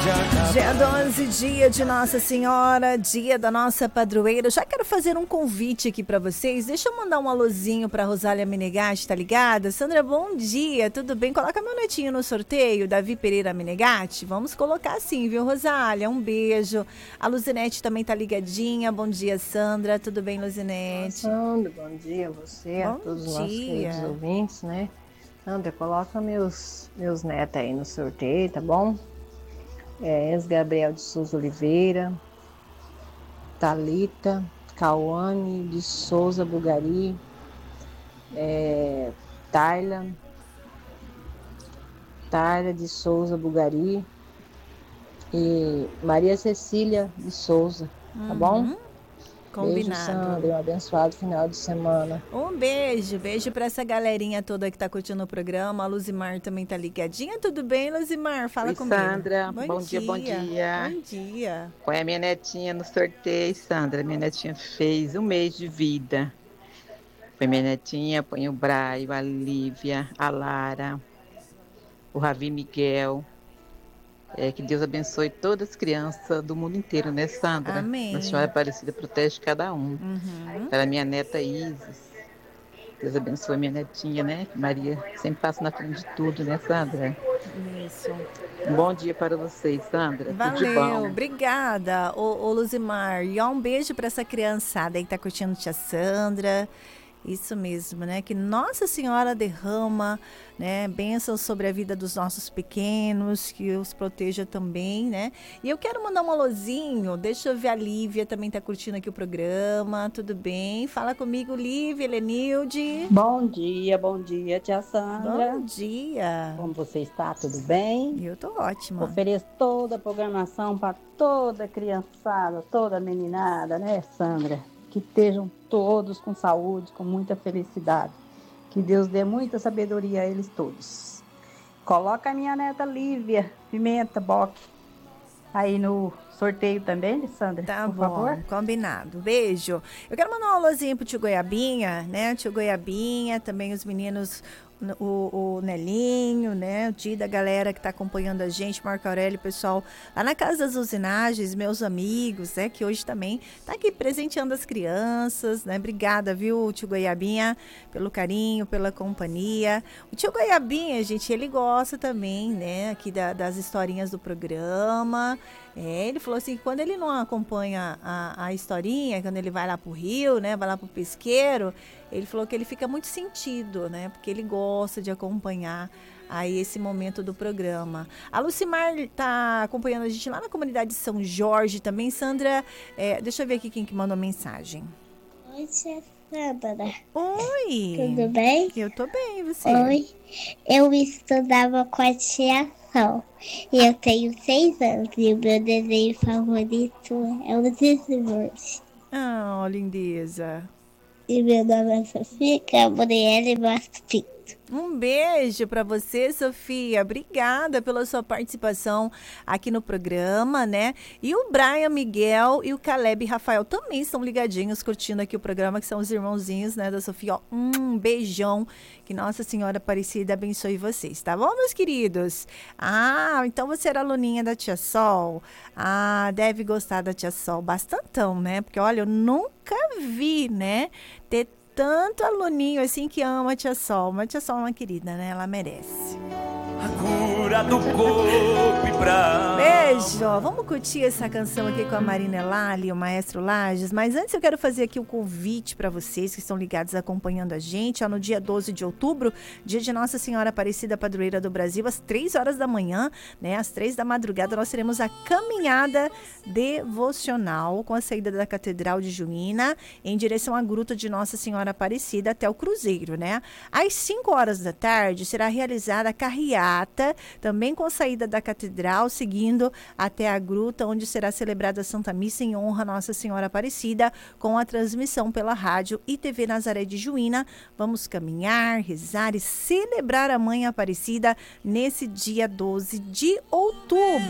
Dia 12, dia de Nossa Senhora, dia da nossa padroeira. Já quero fazer um convite aqui para vocês. Deixa eu mandar um alôzinho para Rosália Menegatti, tá ligada? Sandra, bom dia, tudo bem? Coloca meu netinho no sorteio, Davi Pereira Menegatti. Vamos colocar sim, viu, Rosália? Um beijo. A Luzinete também tá ligadinha. Bom dia, Sandra. Tudo bem, Luzinete? Sandra, bom dia a você, a todos os nossos queridos ouvintes, né? Sandra, coloca meus netos aí no sorteio, tá bom? Gabriel de Souza Oliveira, Thalita, Cauane de Souza Bugari, Tayla de Souza Bugari e Maria Cecília de Souza, tá bom? Combinado. Beijo, Sandra, um abençoado final de semana. Um beijo para essa galerinha toda que tá curtindo o programa. A Luzimar também tá ligadinha. Tudo bem, Luzimar? Fala Oi, comigo. Sandra, bom dia. Bom dia. Põe a minha netinha no sorteio, Sandra. Minha netinha fez 1 mês de vida. Põe minha netinha, põe o Braio, a Lívia, a Lara, o Ravi Miguel. Que Deus abençoe todas as crianças do mundo inteiro, né, Sandra? Amém. Nossa Senhora Aparecida protege cada um. Para minha neta Isis. Deus abençoe minha netinha, né? Maria sempre passa na frente de tudo, né, Sandra? Isso. Um bom dia para vocês, Sandra. Valeu, tudo de bom. Obrigada, ô Luzimar. E um beijo para essa criançada aí que tá curtindo Tia Sandra. Isso mesmo, né? Que Nossa Senhora derrama, né, bênçãos sobre a vida dos nossos pequenos, que os proteja também, né? E eu quero mandar um alôzinho, deixa eu ver, a Lívia também tá curtindo aqui o programa, tudo bem? Fala comigo, Lívia, Helenilde. Bom dia, tia Sandra. Bom dia. Como você está? Tudo bem? Eu tô ótima. Ofereço toda a programação para toda criançada, toda meninada, né, Sandra? Que estejam todos com saúde, com muita felicidade. Que Deus dê muita sabedoria a eles todos. Coloca a minha neta Lívia Pimenta Bock aí no sorteio também, Sandra, tá por bom, favor. Combinado. Beijo. Eu quero mandar um alôzinho pro tio Goiabinha, né? Tio Goiabinha, também os meninos, o Nelinho, né? O dia da galera que tá acompanhando a gente, Marco Aurélio, pessoal lá na Casa das Usinagens, meus amigos, né? Que hoje também tá aqui presenteando as crianças, né? Obrigada, viu, tio Goiabinha, pelo carinho, pela companhia. O tio Goiabinha, gente, ele gosta também, né? Aqui das historinhas do programa. Ele falou assim que quando ele não acompanha a historinha, quando ele vai lá pro rio, né, vai lá pro pesqueiro, ele falou que ele fica muito sentido, né, porque ele gosta de acompanhar aí esse momento do programa. A Lucimar tá acompanhando a gente lá na comunidade de São Jorge também. Sandra, deixa eu ver aqui quem que mandou mensagem. Oi, tia Sandra. Oi. Tudo bem? Eu tô bem, e você? Oi. Eu estudava com a tia Sol. E eu tenho 6 anos. E o meu desenho favorito é os Smurfs. Ah, lindeza. E meu nome é Sofia Gabriele Bastos Pinto. Um beijo para você, Sofia. Obrigada pela sua participação aqui no programa, né? E o Brian Miguel e o Caleb Rafael também estão ligadinhos, curtindo aqui o programa, que são os irmãozinhos, né, da Sofia. Ó, um beijão. Que Nossa Senhora Aparecida abençoe vocês, tá bom, meus queridos? Ah, então você era aluninha da Tia Sol. Ah, deve gostar da Tia Sol bastantão, né? Porque, olha, eu nunca vi, né, ter tanto aluninho assim que ama a Tia Sol. Mas a Tia Sol é uma querida, né? Ela merece. A cura do corpo e pra... Beijo! Vamos curtir essa canção aqui com a Marina Elali, o Maestro Lages. Mas antes eu quero fazer aqui um convite para vocês que estão ligados acompanhando a gente. Ó, no dia 12 de outubro, dia de Nossa Senhora Aparecida Padroeira do Brasil, às 3 horas da manhã, né? Às 3 da madrugada, nós teremos a caminhada devocional com a saída da Catedral de Juína em direção à Gruta de Nossa Senhora Aparecida até o Cruzeiro, né? Às 5 horas da tarde será realizada a carreata, também com a saída da Catedral, seguindo até a Gruta, onde será celebrada a Santa Missa em honra a Nossa Senhora Aparecida, com a transmissão pela rádio e TV Nazaré de Juína. Vamos caminhar, rezar e celebrar a Mãe Aparecida nesse dia 12 de outubro.